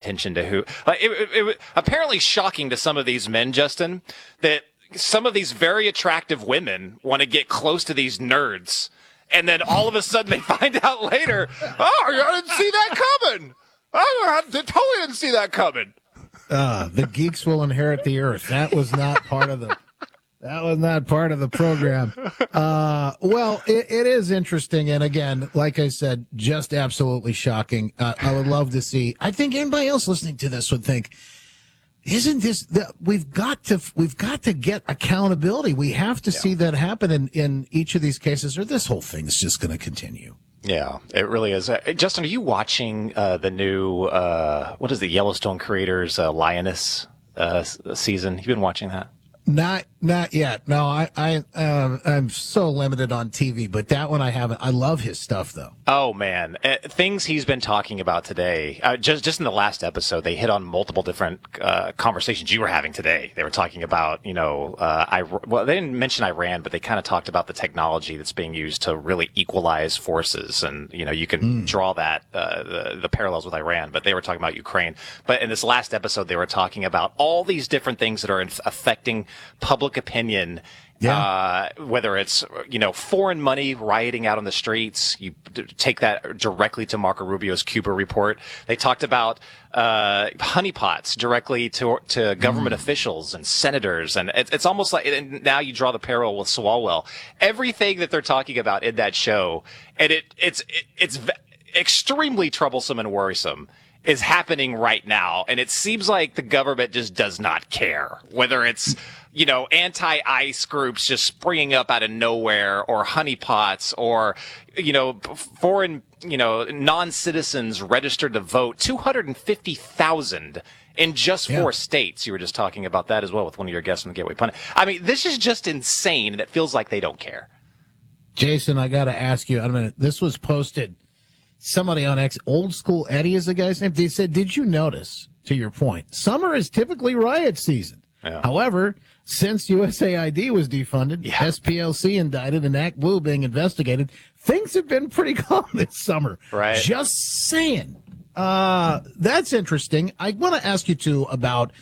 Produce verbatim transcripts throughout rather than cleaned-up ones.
attention to who. Like, it, it, it was apparently shocking to some of these men, Justin, that some of these very attractive women want to get close to these nerds. And then all of a sudden they find out later, oh, I didn't see that coming. Oh, I totally didn't see that coming. Uh, the geeks will inherit the earth. That was not part of the that was not part of the program. Uh, well, it, it is interesting. And again, like I said, just absolutely shocking. Uh, I would love to see. I think anybody else listening to this would think, isn't this the, we've got to we've got to get accountability. We have to yeah. see that happen in, in each of these cases, or this whole thing is just going to continue. Yeah, it really is. Uh, Justin, are you watching uh, the new uh, what is the Yellowstone creators uh, Lioness uh, season? You've been watching that? Not, not yet. No, I, I, uh, I'm so limited on T V, but that one I haven't. I love his stuff, though. Oh man, uh, things he's been talking about today. Uh, just, just in the last episode, they hit on multiple different uh, conversations you were having today. They were talking about, you know, uh, I well, they didn't mention Iran, but they kind of talked about the technology that's being used to really equalize forces, and you know, you can mm. draw that uh, the, the parallels with Iran. But they were talking about Ukraine. But in this last episode, they were talking about all these different things that are affecting public opinion, yeah. uh, whether it's, you know, foreign money rioting out on the streets. You d- take that directly to Marco Rubio's Cuba report. They talked about uh, honeypots directly to to government mm. officials and senators. And it, it's almost like, and now you draw the parallel with Swalwell. Everything that they're talking about in that show, and it it's it, it's v- extremely troublesome and worrisome, is happening right now. And it seems like the government just does not care, whether it's, you know, anti-ICE groups just springing up out of nowhere, or honeypots, or, you know, foreign, you know, non-citizens registered to vote. two hundred fifty thousand in just yeah. four states. You were just talking about that as well with one of your guests on the Gateway Pundit. I mean, this is just insane, and it feels like they don't care. Jason, I got to ask you, I mean, this was posted. Somebody on X, Old School Eddie is the guy's name. They said, did you notice, to your point, summer is typically riot season. Yeah. However, since U S A I D was defunded, yeah. S P L C indicted, and Act Blue being investigated, things have been pretty calm this summer. Right. Just saying. Uh, that's interesting. I want to ask you, too, about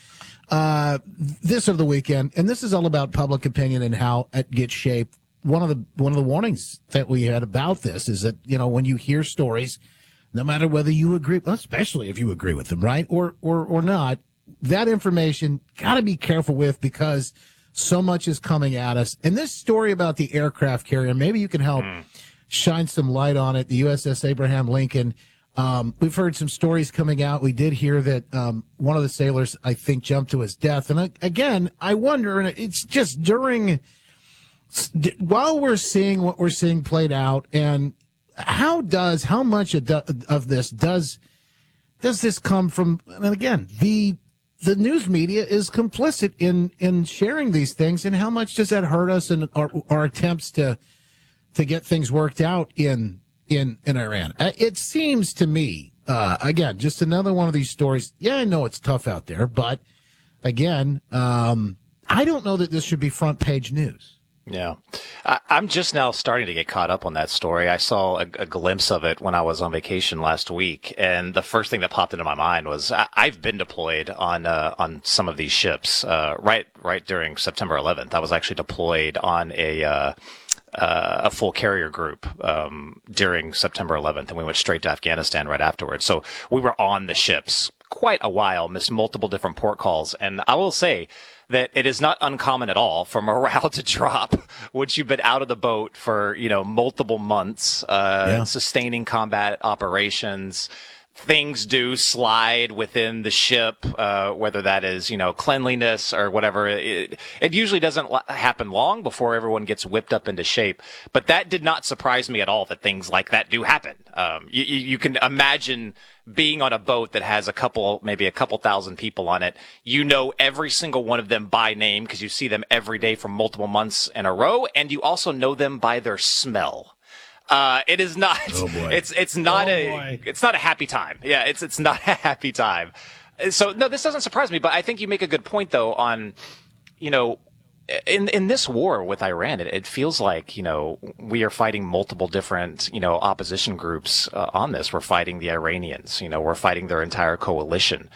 uh, this over the weekend, and this is all about public opinion and how it gets shaped. One of the one of the warnings that we had about this is that, you know, when you hear stories, no matter whether you agree, especially if you agree with them, right, or or or not, that information got to be careful with, because so much is coming at us. And this story about the aircraft carrier, maybe you can help mm. shine some light on it. The U S S Abraham Lincoln. Um, we've heard some stories coming out. We did hear that um, one of the sailors, I think, jumped to his death. And again, I wonder, and it's just during. While we're seeing what we're seeing played out, and how does how much of this does does this come from? And again, the the news media is complicit in in sharing these things, and how much does that hurt us in our, our attempts to to get things worked out in in in Iran? It seems to me, uh, again, just another one of these stories. Yeah, I know it's tough out there, but again, um, I don't know that this should be front page news. Yeah. I, I'm just now starting to get caught up on that story. I saw a, a glimpse of it when I was on vacation last week, and the first thing that popped into my mind was I, I've been deployed on uh, on some of these ships uh, right right during September eleventh. I was actually deployed on a uh, uh, a full carrier group um, during September eleventh, and we went straight to Afghanistan right afterwards. So we were on the ships quite a while, missed multiple different port calls, and I will say that it is not uncommon at all for morale to drop once you've been out of the boat for, you know, multiple months, uh, yeah. sustaining combat operations. Things do slide within the ship, uh, whether that is, you know, cleanliness or whatever. It, it usually doesn't happen long before everyone gets whipped up into shape. But that did not surprise me at all, that things like that do happen. Um, you, you can imagine being on a boat that has a couple, maybe a couple thousand people on it. You know every single one of them by name because you see them every day for multiple months in a row, and you also know them by their smell. Uh, it is not, oh boy. it's, it's not oh a, boy. it's not a happy time. Yeah. It's, it's not a happy time. So no, this doesn't surprise me, but I think you make a good point though on, you know, in, in this war with Iran, it, it feels like, you know, we are fighting multiple different, you know, opposition groups uh, on this. We're fighting the Iranians, you know, we're fighting their entire coalition.